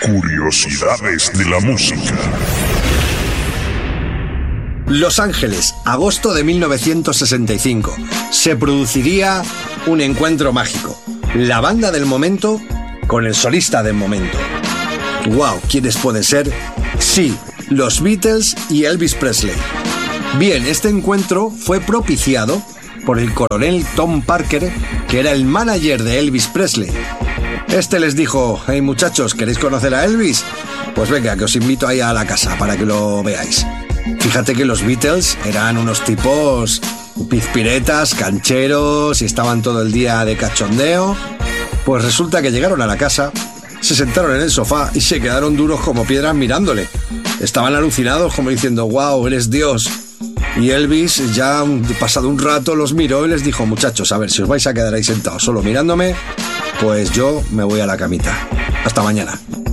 Curiosidades de la música. Los Ángeles, agosto de 1965. Se produciría un encuentro mágico. La banda del momento con el solista del momento. ¡Wow! ¿Quiénes pueden ser? Sí, los Beatles y Elvis Presley. Bien, este encuentro fue propiciado por el coronel Tom Parker, que era el manager de Elvis Presley. Este les dijo: hey muchachos, ¿queréis conocer a Elvis? Pues venga, que os invito ahí a la casa para que lo veáis. Fíjate que los Beatles eran unos tipos pizpiretas, cancheros y estaban todo el día de cachondeo. Pues resulta que llegaron a la casa, se sentaron en el sofá y se quedaron duros como piedras mirándole. Estaban alucinados como diciendo: wow, eres Dios. Y Elvis, ya pasado un rato, los miró y les dijo: muchachos, a ver, si os vais a quedar ahí sentados solo mirándome, pues yo me voy a la camita. Hasta mañana.